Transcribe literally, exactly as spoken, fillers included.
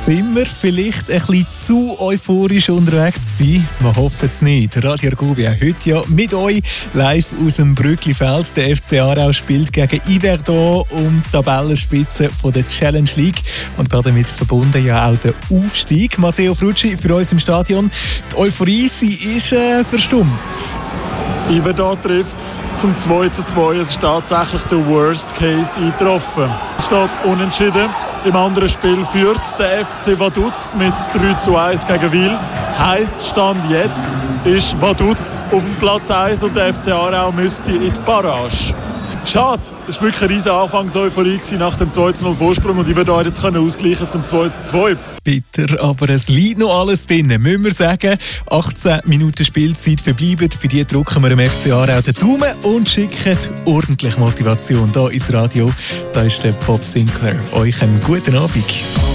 Sind wir vielleicht ein bisschen zu euphorisch unterwegs gewesen? Wir hoffen es nicht. Radio Argovia heute ja mit euch live aus dem Brücklifeld. Der F C Aarau spielt gegen Yverdon um die Tabellenspitze von der Challenge League. Und damit verbunden ja auch der Aufstieg. Matteo Frutschi für uns im Stadion. Die Euphorie, sie ist äh, verstummt. Yverdon trifft zum zwei zu zwei. Es ist tatsächlich der Worst Case eingetroffen. Es steht unentschieden. Im anderen Spiel führt der F C Vaduz mit drei zu eins gegen Wil. Heisst, Stand jetzt ist Vaduz auf dem Platz eins und der F C Aarau müsste in die Barrage. Schade, es war wirklich ein riesiger Anfangseuphorie nach dem zwei zu null Vorsprung und ich würde euch jetzt ausgleichen zum zwei zu zwei. Bitter, aber es liegt noch alles drin, müssen wir sagen. achtzehn Minuten Spielzeit verbleiben. Für die drücken wir dem F C Aarau den Daumen und schicken ordentlich Motivation hier ins Radio. Da ist der Bob Sinclair. Euch einen guten Abend.